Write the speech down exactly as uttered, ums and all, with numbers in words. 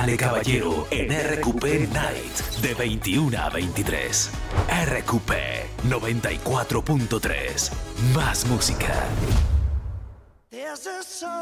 Ale Caballero en R Q P Night de veintiuno a veintitrés. R Q P noventa y cuatro punto tres. Más música.